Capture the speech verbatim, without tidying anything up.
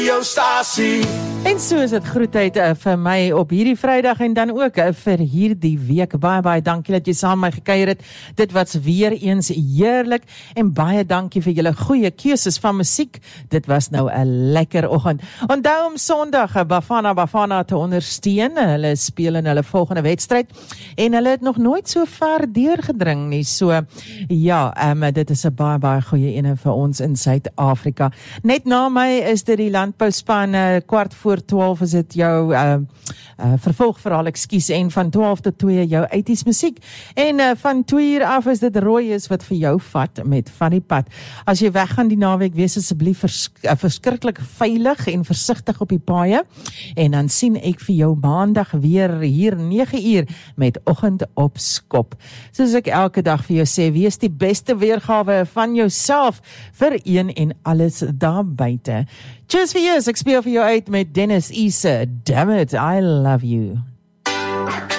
En so is het groetheid uh, vir my op hierdie Vrydag en dan ook uh, vir hierdie week. Baie, baie dankie dat jy saam met my gekuier het. Dit was weer eens heerlik en baie dankie vir julle goeie keuses van musiek. Dit was nou 'n lekker oggend. Onthou om Sondag uh, Bafana Bafana te ondersteun. Hulle speel in hulle volgende wedstryd en hulle het nog nooit so ver deurgedring nie. So ja, um, dit is 'n baie, baie goeie ene vir ons in Suid-Afrika. Net na my is dit die landbouspan, uh, kwart voor twaalf is dit jou uh, uh, vervolgverhaal, ekskuus, en van twaalf tot twee jou eighties musiek. En uh, van twee uur af is dit Rooi is wat vir jou vat met Van die Pad. As jy weggaan die naweek, wees asseblief vers, uh, verskriklik veilig en versigtig op die paaie. En dan sien ek vir jou maandag weer hier nege uur met Oggend op Skop. Soos ek elke dag vir jou sê, wees die beste weergawe van jouself vir een en alles daar buite. Cheers vir jou, ek speel vir jou uit met Dennis Ise. Damn it, I love you.